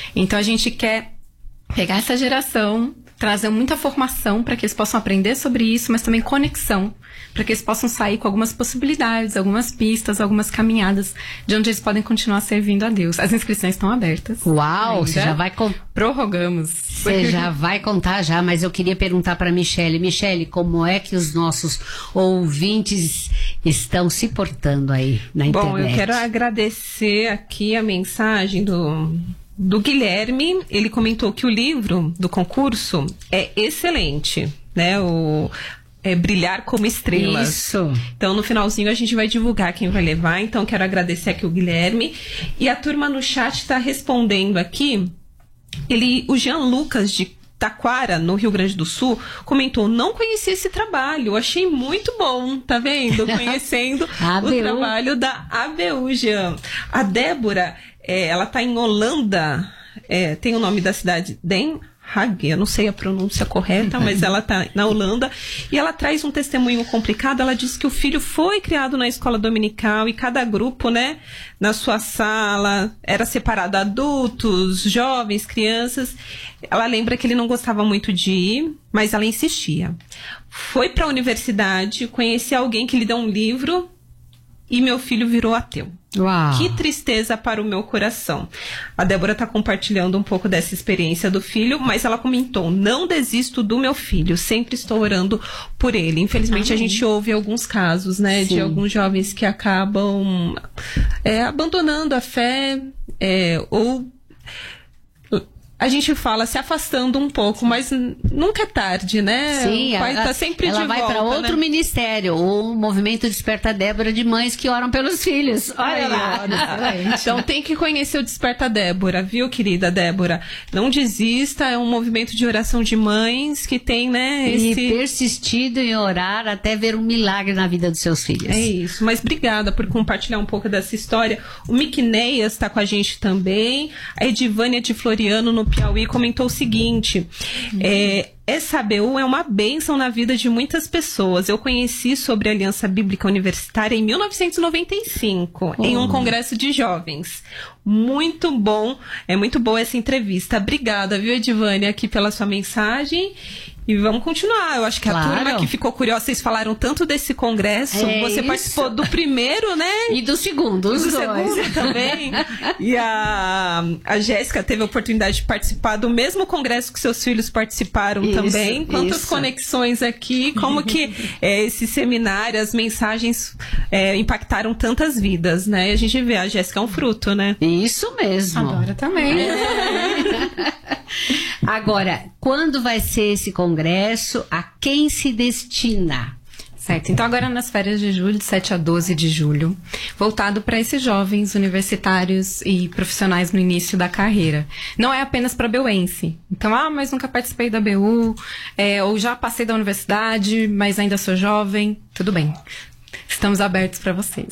Então a gente quer pegar essa geração, trazer muita formação para que eles possam aprender sobre isso, mas também conexão, para que eles possam sair com algumas possibilidades, algumas pistas, algumas caminhadas de onde eles podem continuar servindo a Deus. As inscrições estão abertas. Uau, você já vai... Prorrogamos. Você já vai contar já, mas eu queria perguntar para Michele. Michele, como é que os nossos ouvintes estão se portando aí na internet? Bom, eu quero agradecer aqui a mensagem do Guilherme. Ele comentou que o livro do concurso é excelente, né? Brilhar como Estrelas. Isso. Então, no finalzinho, a gente vai divulgar quem vai levar. Então, quero agradecer aqui o Guilherme. E a turma no chat está respondendo aqui. O Jean Lucas, de Taquara, no Rio Grande do Sul, comentou: não conheci esse trabalho, achei muito bom, tá vendo? Conhecendo o trabalho da ABU, Jean. A Débora, ela tá em Holanda, tem o nome da cidade, Den Haag, eu não sei a pronúncia correta, mas ela tá na Holanda, e ela traz um testemunho complicado. Ela diz que o filho foi criado na escola dominical e cada grupo, né, na sua sala, era separado adultos, jovens, crianças. Ela lembra que ele não gostava muito de ir, mas ela insistia. Foi para a universidade, conheci alguém que lhe deu um livro e meu filho virou ateu. Uau. Que tristeza para o meu coração. A Débora está compartilhando um pouco dessa experiência do filho, mas ela comentou: não desisto do meu filho, sempre estou orando por ele. Infelizmente, a gente ouve alguns casos, né, de alguns jovens que acabam abandonando a fé, ou a gente fala se afastando um pouco, mas nunca é tarde, né? Sim, o pai está sempre de volta. Ela vai para outro ministério, o Movimento Desperta Débora, de mães que oram pelos filhos. Olha lá. Então tem que conhecer o Desperta Débora, viu, querida Débora? Não desista, é um movimento de oração de mães que tem, né? E persistido em orar até ver um milagre na vida dos seus filhos. É isso, mas obrigada por compartilhar um pouco dessa história. O Miquineias está com a gente também. A Edivânia de Floriano, no Piauí, comentou o seguinte: essa ABU é uma bênção na vida de muitas pessoas. Eu conheci sobre a Aliança Bíblica Universitária em 1995, em um congresso de jovens. Muito bom, é muito boa essa entrevista. Obrigada, viu, Edivânia, aqui pela sua mensagem. E vamos continuar. Eu acho que a turma que ficou curiosa, vocês falaram tanto desse congresso. Você participou do primeiro, né? E do segundo, os dois. Segundo também. E a Jéssica teve a oportunidade de participar do mesmo congresso que seus filhos participaram também. Quantas conexões aqui, como que esse seminário, as mensagens impactaram tantas vidas, né? E a gente vê, a Jéssica é um fruto, né? Isso mesmo. Agora também. Agora, quando vai ser esse congresso? A quem se destina? Certo, então agora nas férias de julho, de 7 a 12 de julho, voltado para esses jovens universitários e profissionais no início da carreira. Não é apenas para beuense. Então, mas nunca participei da BU, ou já passei da universidade, mas ainda sou jovem. Tudo bem, estamos abertos para vocês.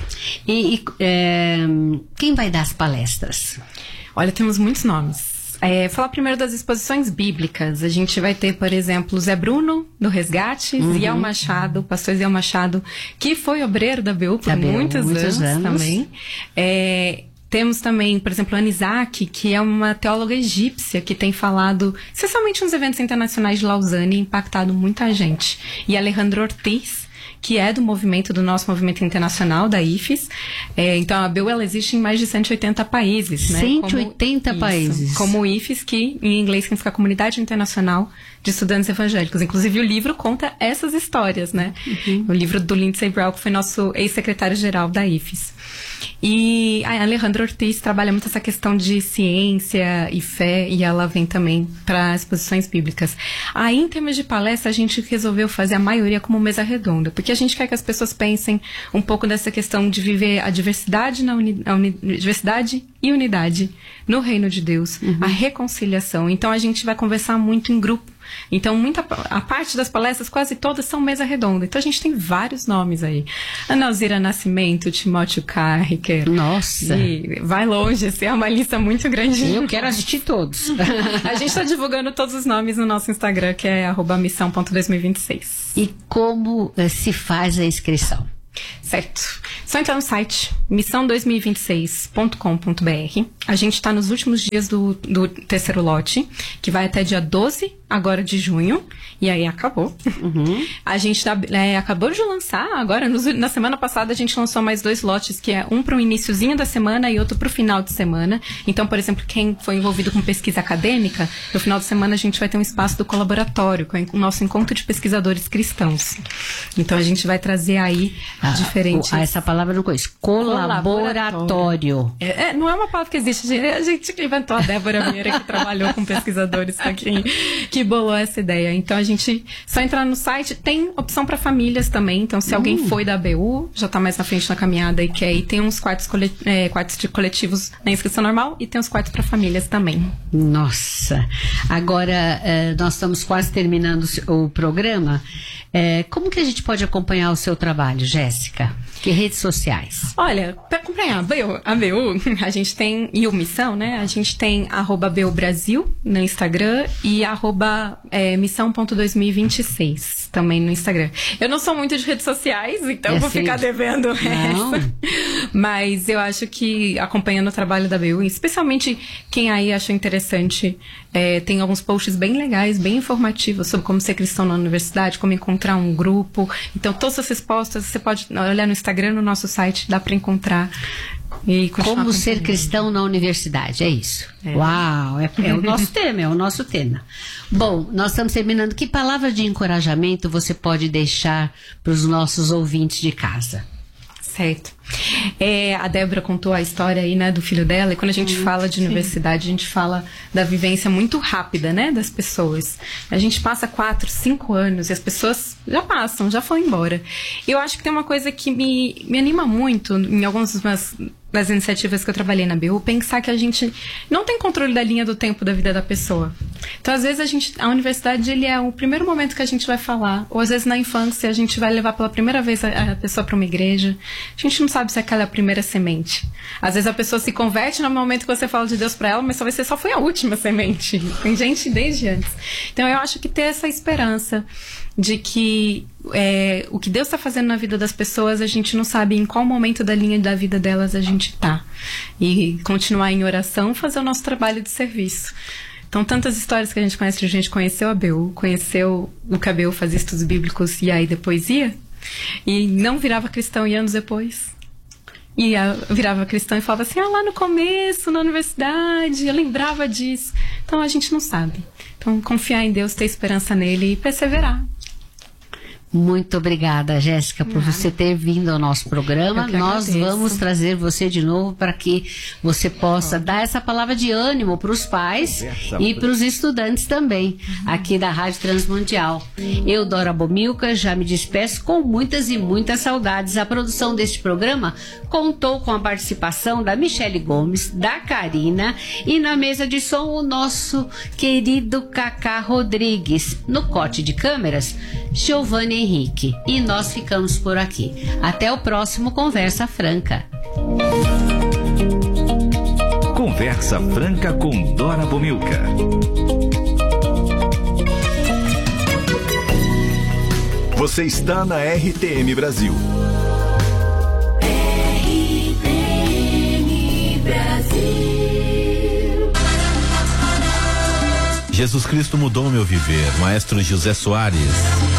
Quem vai dar as palestras? Olha, temos muitos nomes. Falar primeiro das exposições bíblicas. A gente vai ter, por exemplo, Zé Bruno, do Resgate, Ziel Machado, o pastor Ziel Machado, que foi obreiro da BU por muitos anos também. Temos também, por exemplo, Ana Isaac, que é uma teóloga egípcia que tem falado, especialmente nos eventos internacionais de Lausanne, e impactado muita gente. E Alejandro Ortiz, que é do nosso movimento internacional, da IFES. Então, a BU, ela existe em mais de 180 países, né? 180 países. Como o IFES, que em inglês significa Comunidade Internacional de Estudantes Evangélicos. Inclusive, o livro conta essas histórias, né? O livro do Lindsay Brown, que foi nosso ex-secretário-geral da IFES. E a Alejandra Ortiz trabalha muito essa questão de ciência e fé, e ela vem também para exposições bíblicas. Aí, em termos de palestra, a gente resolveu fazer a maioria como mesa redonda, porque a gente quer que as pessoas pensem um pouco dessa questão de viver a diversidade, diversidade e unidade no reino de Deus, a reconciliação. Então, a gente vai conversar muito em grupo. Então, a parte das palestras, quase todas, são mesa redonda. Então, a gente tem vários nomes aí. Ana Alzira Nascimento, Timóteo Carricker. Nossa! E vai longe, assim, é uma lista muito grande. Eu quero assistir todos. A gente está divulgando todos os nomes no nosso Instagram, que é @missão.2026. E como se faz a inscrição? Certo. Só entrar no site missão2026.com.br. A gente está nos últimos dias do terceiro lote, que vai até dia 12 agora de junho. E aí acabou. A gente acabou de lançar, agora na semana passada a gente lançou mais 2 lotes, que é um para o iniciozinho da semana e outro para o final de semana. Então, por exemplo, quem foi envolvido com pesquisa acadêmica, no final de semana a gente vai ter um espaço do colaboratório, que é o nosso encontro de pesquisadores cristãos. Então a gente vai trazer aí diferentes... Essa palavra eu não conheço. Colaboratório. Não é uma palavra que existe. A gente que inventou, a Débora Vieira, que trabalhou com pesquisadores aqui, que bolou essa ideia. Então a gente só entrar no site, tem opção para famílias também. Então se alguém foi da ABU, já tá mais na frente na caminhada e quer ir, tem uns quartos de coletivos na inscrição normal e tem os quartos para famílias também. Nossa, agora nós estamos quase terminando o programa. Como que a gente pode acompanhar o seu trabalho, Jéssica? Que redes sociais? Olha, para acompanhar a ABU, a gente tem, e o Missão, né? A gente tem @ABU Brasil no Instagram e @missão.2026 também no Instagram. Eu não sou muito de redes sociais, então vou ficar devendo essa. Mas eu acho que acompanhando o trabalho da ABU, especialmente quem aí achou interessante, tem alguns posts bem legais, bem informativos sobre como ser cristão na universidade, como encontrar um grupo. Então, todas as respostas você pode olhar no Instagram, no nosso site, dá para encontrar. E como ser cristão na universidade, é isso. Uau, é o nosso tema, Bom, nós estamos terminando. Que palavra de encorajamento você pode deixar para os nossos ouvintes de casa? Certo. A Débora contou a história aí, né, do filho dela, e quando a gente fala de universidade, a gente fala da vivência muito rápida, né, das pessoas. A gente passa 4, 5 anos e as pessoas já passam, já foram embora. Eu acho que tem uma coisa que me anima muito em algumas das iniciativas que eu trabalhei na ABU, pensar que a gente não tem controle da linha do tempo da vida da pessoa. Então, às vezes, a universidade, ele é o primeiro momento que a gente vai falar, ou às vezes na infância a gente vai levar pela primeira vez a pessoa para uma igreja. A gente não sabe se é aquela primeira semente. Às vezes a pessoa se converte no momento que você fala de Deus para ela, mas talvez só foi a última semente. Tem gente desde antes. Então, eu acho que ter essa esperança de que o que Deus está fazendo na vida das pessoas, a gente não sabe em qual momento da linha da vida delas a gente está. E continuar em oração, fazer o nosso trabalho de serviço. Então, tantas histórias que a gente conhece, a gente conheceu a ABU, conheceu o que a ABU fazia estudos bíblicos e aí depois ia, e não virava cristão e anos depois. E virava cristão e falava assim, lá no começo, na universidade, eu lembrava disso. Então, a gente não sabe. Então, confiar em Deus, ter esperança nele e perseverar. Muito obrigada, Jéssica, por você ter vindo ao nosso programa. Nós vamos trazer você de novo para que você possa dar essa palavra de ânimo para os pais e para os estudantes também, aqui da Rádio Transmundial. Eu, Dora Bomilca, já me despeço com muitas e muitas saudades. A produção deste programa contou com a participação da Michele Gomes, da Karina e na mesa de som o nosso querido Cacá Rodrigues. No corte de câmeras, Giovanni Henrique. E nós ficamos por aqui. Até o próximo Conversa Franca. Conversa Franca com Dora Bomilca. Você está na RTM Brasil. RTM Brasil. Jesus Cristo mudou meu viver. Maestro José Soares.